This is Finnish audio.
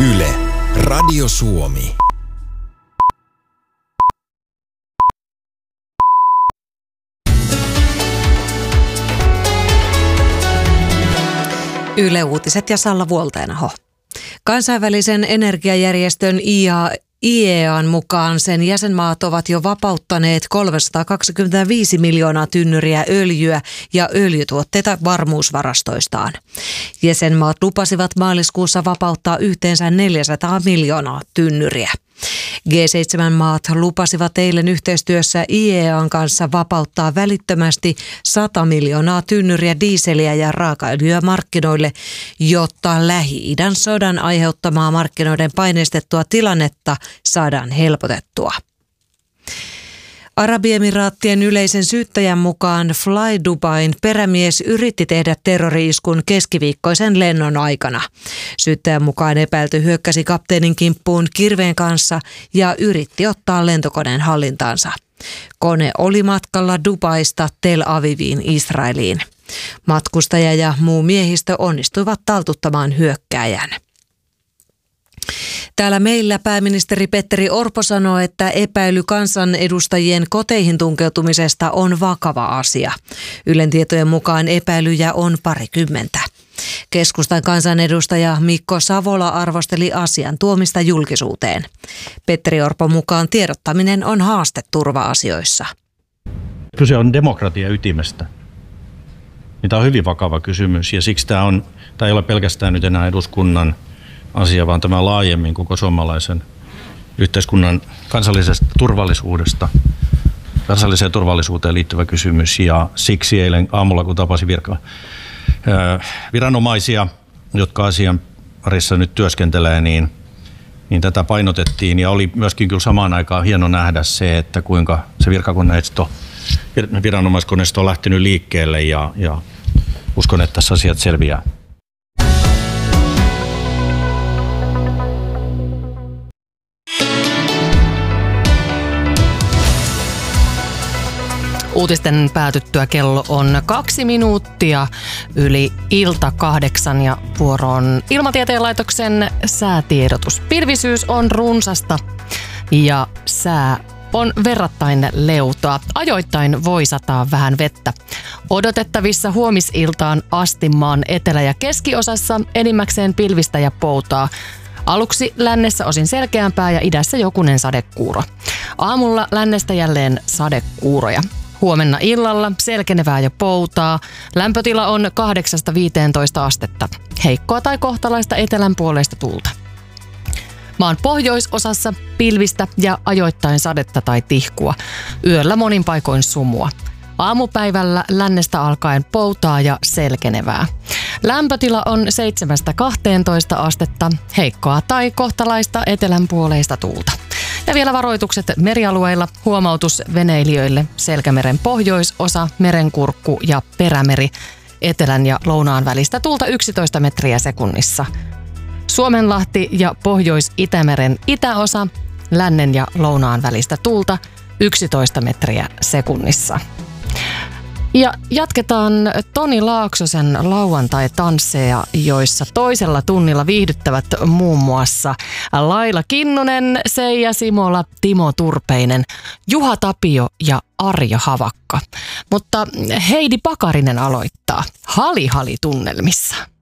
Yle, Radio Suomi. Yle Uutiset ja Salla Vuolteenaho. Kansainvälisen energiajärjestön IEAn mukaan sen jäsenmaat ovat jo vapauttaneet 325 miljoonaa tynnyriä öljyä ja öljytuotteita varmuusvarastoistaan. Jäsenmaat lupasivat maaliskuussa vapauttaa yhteensä 400 miljoonaa tynnyriä. G7-maat lupasivat eilen yhteistyössä IEAn kanssa vapauttaa välittömästi 100 miljoonaa tynnyriä diiseliä ja raakaöljyä markkinoille, jotta Lähi-idän sodan aiheuttamaa markkinoiden paineistettua tilannetta saadaan helpotettua. Arabiemiraattien yleisen syyttäjän mukaan Fly Dubain perämies yritti tehdä terrori-iskun keskiviikkoisen lennon aikana. Syyttäjän mukaan epäilty hyökkäsi kapteenin kimppuun kirveen kanssa ja yritti ottaa lentokoneen hallintaansa. Kone oli matkalla Dubaista Tel Aviviin Israeliin. Matkustaja ja muu miehistö onnistuivat taltuttamaan hyökkääjän. Täällä meillä pääministeri Petteri Orpo sanoo, että epäily kansanedustajien koteihin tunkeutumisesta on vakava asia. Ylen tietojen mukaan epäilyjä on parikymmentä. Keskustan kansanedustaja Mikko Savola arvosteli asian tuomista julkisuuteen. Petteri Orpon mukaan tiedottaminen on haaste turva-asioissa. Kyse on demokratian ytimestä. Tämä on hyvin vakava kysymys ja siksi tämä ei ole pelkästään nyt enää eduskunnan asia, vaan tämä laajemmin koko suomalaisen yhteiskunnan kansallisesta turvallisuudesta, kansalliseen turvallisuuteen liittyvä kysymys. Ja siksi eilen aamulla, kun tapasin viranomaisia, jotka asian parissa nyt työskentelee, niin tätä painotettiin. Ja oli myöskin kyllä samaan aikaan hieno nähdä se, että kuinka se viranomaiskoneisto on lähtenyt liikkeelle ja uskon, että tässä asiat selviää. Uutisten päätyttyä kello on 2 minuuttia yli ilta 8 ja vuoroon Ilmatieteen laitoksen säätiedotus. Pilvisyys on runsasta ja sää on verrattain leutoa. Ajoittain voi sataa vähän vettä. Odotettavissa huomisiltaan asti maan etelä- ja keskiosassa enimmäkseen pilvistä ja poutaa. Aluksi lännessä osin selkeämpää ja idässä jokunen sadekuuro. Aamulla lännestä jälleen sadekuuroja. Huomenna illalla selkenevää ja poutaa. Lämpötila on 8-15 astetta. Heikkoa tai kohtalaista etelänpuoleista tuulta. Maan pohjoisosassa pilvistä ja ajoittain sadetta tai tihkua. Yöllä monin paikoin sumua. Aamupäivällä lännestä alkaen poutaa ja selkenevää. Lämpötila on 7-12 astetta. Heikkoa tai kohtalaista etelänpuoleista tuulta. Ja vielä varoitukset merialueilla, huomautus veneilijöille, Selkämeren pohjoisosa, Merenkurkku ja Perämeri, etelän ja lounaan välistä tuulta 11 metriä sekunnissa. Suomenlahti ja Pohjois-Itämeren itäosa, lännen ja lounaan välistä tuulta 11 metriä sekunnissa. Ja jatketaan Toni Laaksosen lauantai-tansseja, joissa toisella tunnilla viihdyttävät muun muassa Laila Kinnunen, Seija Simola, Timo Turpeinen, Juha Tapio ja Arja Havakka. Mutta Heidi Pakarinen aloittaa Hali-Hali-tunnelmissa.